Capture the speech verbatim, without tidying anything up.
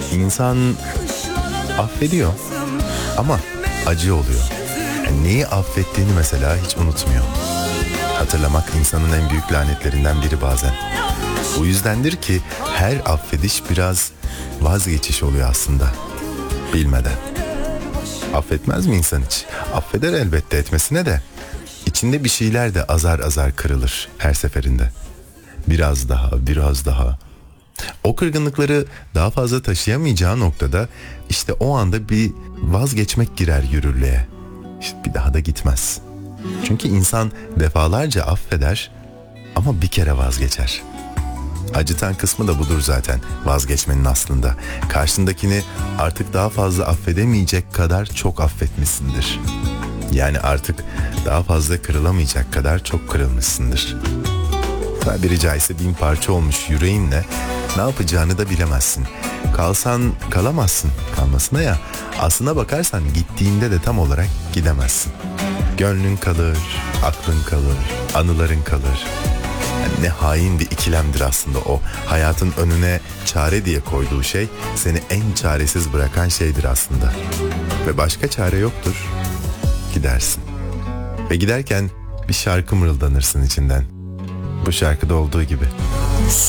İnsan affediyor ama acı oluyor. Yani neyi affettiğini mesela hiç unutmuyor. Hatırlamak insanın en büyük lanetlerinden biri bazen. Bu yüzdendir ki her affediş biraz vazgeçiş oluyor aslında. Bilmeden. Affetmez mi insan hiç? Affeder elbette, etmesine de. İçinde bir şeyler de azar azar kırılır her seferinde. Biraz daha, biraz daha. O kırgınlıkları daha fazla taşıyamayacağı noktada işte o anda bir vazgeçmek girer yürürlüğe. İşte bir daha da gitmez. Çünkü insan defalarca affeder ama bir kere vazgeçer. Acıtan kısmı da budur zaten, vazgeçmenin aslında. Karşındakini artık daha fazla affedemeyecek kadar çok affetmişsindir. Yani artık daha fazla kırılamayacak kadar çok kırılmışsındır. Tabiri caizse bin parça olmuş yüreğinle ne yapacağını da bilemezsin. Kalsan kalamazsın, kalmasına ya. Aslına bakarsan gittiğinde de tam olarak gidemezsin. Gönlün kalır, aklın kalır, anıların kalır. Yani ne hain bir ikilemdir aslında o. Hayatın önüne çare diye koyduğu şey seni en çaresiz bırakan şeydir aslında. Ve başka çare yoktur. Gidersin. Ve giderken bir şarkı mırıldanırsın içinden. Bu şarkıda olduğu gibi.